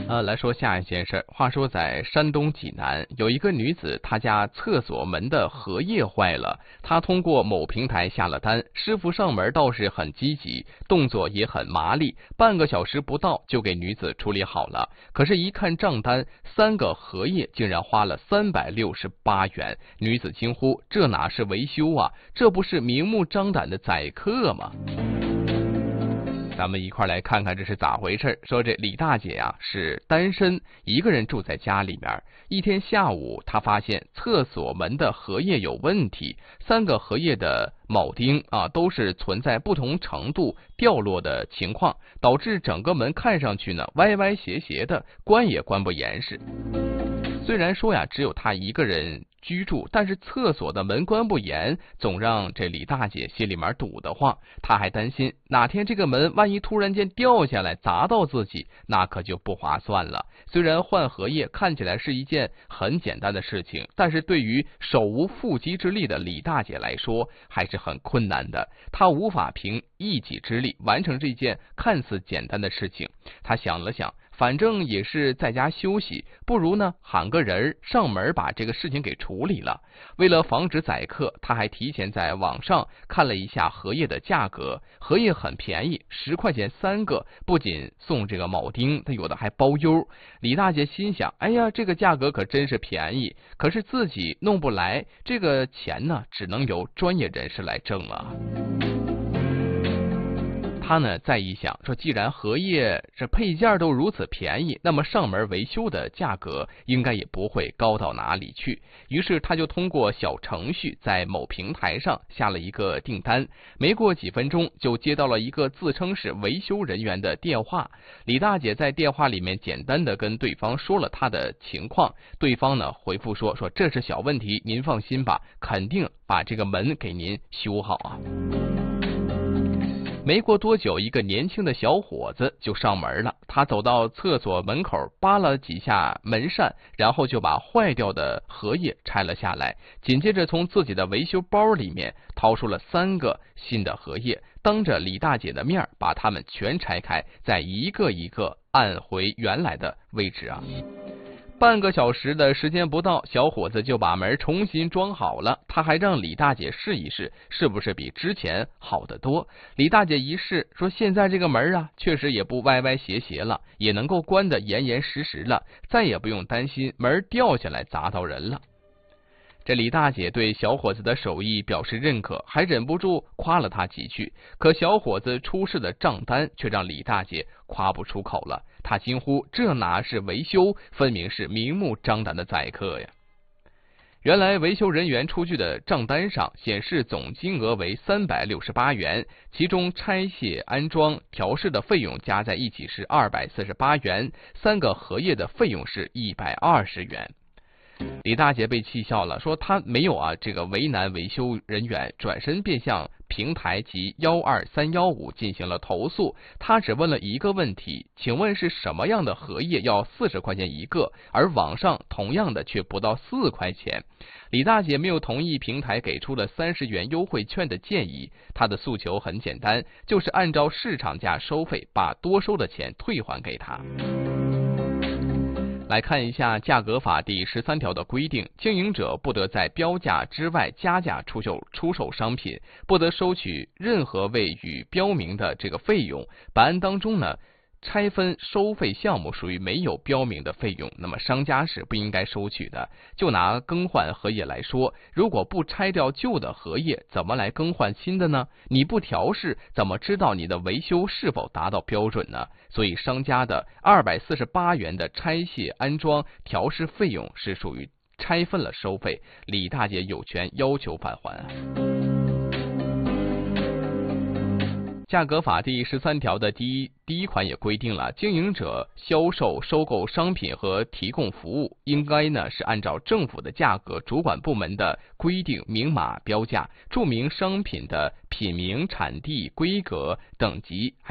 来说下一件事。话说在山东济南，有一个女子，她家厕所门的合页坏了，她通过某平台下了单，师傅上门倒是很积极，动作也很麻利，半个小时不到就给女子处理好了。可是，一看账单，3个合页竟然花了368元，女子惊呼：“这哪是维修啊？这不是明目张胆的宰客吗？”咱们一块来看看这是咋回事。说这李大姐呀是单身，一个人住在家里面。一天下午，她发现厕所门的合页有问题，3个合页的铆钉都是存在不同程度掉落的情况，导致整个门看上去呢歪歪斜斜的，关也关不严实。虽然说呀只有她一个人居住，但是厕所的门关不严，总让这李大姐心里面堵得慌。她还担心哪天这个门万一突然间掉下来砸到自己，那可就不划算了。虽然换合页看起来是一件很简单的事情，但是对于手无缚鸡之力的李大姐来说还是很困难的。她无法凭一己之力完成这件看似简单的事情。她想了想，反正也是在家休息，不如呢喊个人上门把这个事情给处理了。为了防止宰客，他还提前在网上看了一下合页的价格，合页很便宜，10块钱3个，不仅送这个铆钉，他有的还包邮。李大姐心想，哎呀，这个价格可真是便宜，可是自己弄不来，这个钱呢只能由专业人士来挣了。他呢再一想说，既然合页这配件都如此便宜，那么上门维修的价格应该也不会高到哪里去。于是他就通过小程序在某平台上下了一个订单，没过几分钟就接到了一个自称是维修人员的电话。李大姐在电话里面简单的跟对方说了她的情况，对方呢回复说这是小问题，您放心吧，肯定把这个门给您修好啊。没过多久，一个年轻的小伙子就上门了。他走到厕所门口，扒了几下门扇，然后就把坏掉的合页拆了下来。紧接着从自己的维修包里面掏出了3个新的合页，当着李大姐的面把它们全拆开，再一个一个按回原来的位置啊。半个小时的时间不到，小伙子就把门重新装好了。他还让李大姐试一试，是不是比之前好得多。李大姐一试说，现在这个门啊，确实也不歪歪斜斜了，也能够关得严严实实了，再也不用担心门掉下来砸到人了。这李大姐对小伙子的手艺表示认可，还忍不住夸了他几句。可小伙子出示的账单却让李大姐夸不出口了。她惊呼：“这哪是维修，分明是明目张胆的宰客呀！”原来维修人员出具的账单上显示总金额为368元，其中拆卸、安装、调试的费用加在一起是248元，3个合页的费用是120元。李大姐被气笑了，说她没有这个为难维修人员，转身便向平台及12315进行了投诉。她只问了一个问题，请问是什么样的合页要40块钱一个，而网上同样的却不到4块钱？李大姐没有同意平台给出了30元优惠券的建议，她的诉求很简单，就是按照市场价收费，把多收的钱退还给她。来看一下价格法第13条的规定，经营者不得在标价之外加价出售商品，不得收取任何未予标明的这个费用。本案当中呢，拆分收费项目属于没有标明的费用，那么商家是不应该收取的。就拿更换合页来说，如果不拆掉旧的合页，怎么来更换新的呢？你不调试，怎么知道你的维修是否达到标准呢？所以商家的248元的拆卸、安装、调试费用是属于拆分了收费，李大姐有权要求返还。价格法第13条的第一款也规定了，经营者销售、收购商品和提供服务，应该呢是按照政府的价格主管部门的规定明码标价，注明商品的品名、产地、规格、等级。